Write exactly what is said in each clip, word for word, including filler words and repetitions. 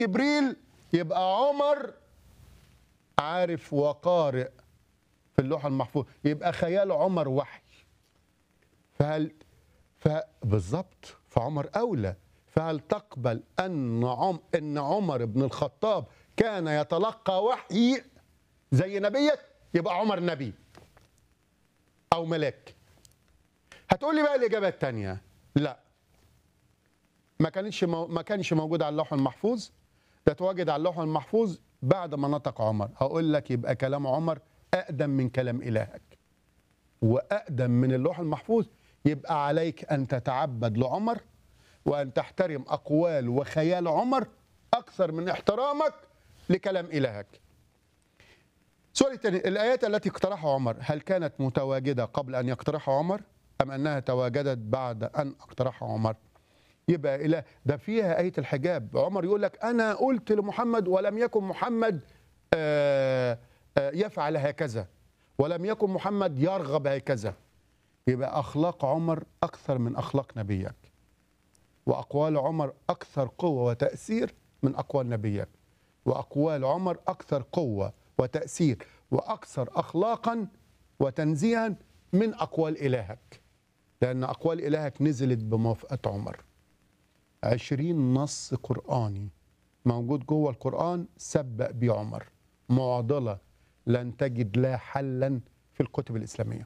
جبريل يبقى عمر عارف وقارئ في اللوح المحفوظ، يبقى خيال عمر وحي. فهل فبالظبط فعمر اولى. فهل تقبل ان عم ان عمر بن الخطاب كان يتلقى وحي زي نبيك؟ يبقى عمر نبي او ملاك. هتقول لي بقى الاجابه الثانيه، لا، ما كانش مو... ما كانش موجود على اللوح المحفوظ، ده اتوجد على اللوح المحفوظ بعد ما نطق عمر. هقول لك يبقى كلام عمر اقدم من كلام الهك، واقدم من اللوح المحفوظ، يبقى عليك ان تتعبد لعمر وان تحترم اقوال وخيال عمر اكثر من احترامك لكلام الهك. سؤال الثاني، الايات التي اقترحها عمر هل كانت متواجده قبل ان يقترحها عمر ام انها تواجدت بعد ان اقترحها عمر؟ يبقى إله ده فيها آية الحجاب. عمر يقول لك أنا قلت لمحمد ولم يكن محمد آآ آآ يفعل هكذا، ولم يكن محمد يرغب هكذا. يبقى أخلاق عمر أكثر من أخلاق نبيك، وأقوال عمر أكثر قوة وتأثير من أقوال نبيك، وأقوال عمر أكثر قوة وتأثير وأكثر أخلاقا وتنزيها من أقوال إلهك، لأن أقوال إلهك نزلت بموافقة عمر. عشرين نص قرآني موجود جوه القرآن سبق بيه عمر، معضلة لن تجد لها حلا في الكتب الإسلامية،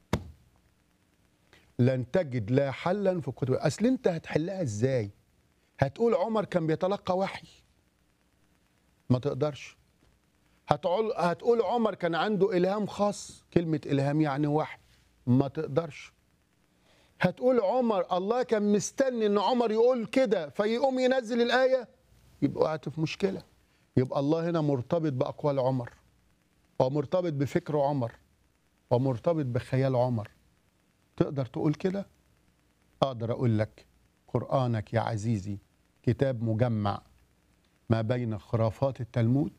لن تجد لها حلا في الكتب. أصل أنت هتحلها إزاي؟ هتقول عمر كان بيتلقى وحي، ما تقدرش. هتقول هتقول عمر كان عنده إلهام خاص، كلمة إلهام يعني وحي، ما تقدرش. هتقول عمر الله كان مستني ان عمر يقول كده فيقوم ينزل الآية، يبقى وقعت في مشكلة. يبقى الله هنا مرتبط بأقوال عمر، ومرتبط بفكر عمر، ومرتبط بخيال عمر. تقدر تقول كده؟ أقدر أقول لك قرآنك يا عزيزي كتاب مجمع ما بين خرافات التلمود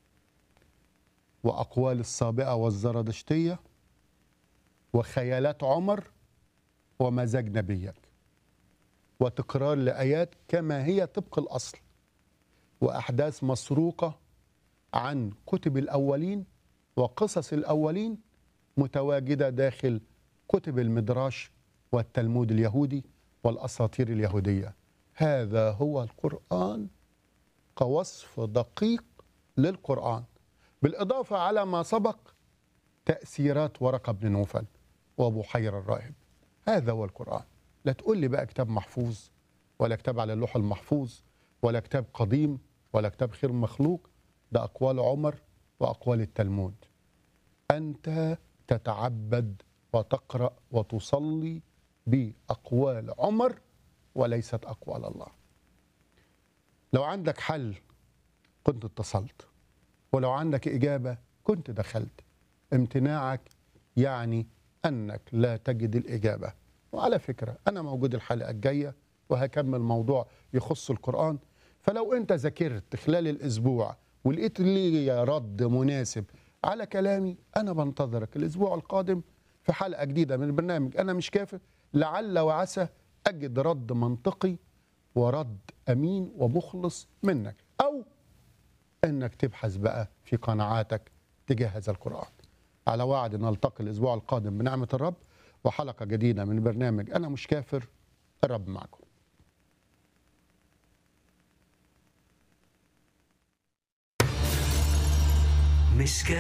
وأقوال السابقة والزرادشتية وخيالات عمر ومزاج نبيك، وتكرار لآيات كما هي طبق الأصل، وأحداث مسروقة عن كتب الأولين وقصص الأولين متواجدة داخل كتب المدراش والتلمود اليهودي والأساطير اليهودية. هذا هو القرآن كوصف دقيق للقرآن، بالإضافة على ما سبق تأثيرات ورقة بن نوفل وبحير الراهب. هذا هو القرآن. لا تقول لي بقى كتاب محفوظ، ولا كتاب على اللوح المحفوظ، ولا كتاب قديم، ولا كتاب خير مخلوق. ده أقوال عمر وأقوال التلمود. أنت تتعبد وتقرأ وتصلي بأقوال عمر وليست أقوال الله. لو عندك حل كنت اتصلت، ولو عندك إجابة كنت دخلت. امتناعك يعني أنك لا تجد الإجابة. وعلى فكرة أنا موجود الحلقة الجاية وهكمل موضوع يخص القرآن، فلو أنت ذاكرت خلال الأسبوع ولقيت لي رد مناسب على كلامي، أنا بنتظرك الأسبوع القادم في حلقة جديدة من البرنامج أنا مش كافر، لعل وعسى أجد رد منطقي ورد أمين ومخلص منك، أو أنك تبحث بقى في قناعاتك تجاه هذا القرآن. على وعد نلتقي الأسبوع القادم بنعمة الرب وحلقة جديدة من برنامج أنا مش كافر. الرب معكم. مش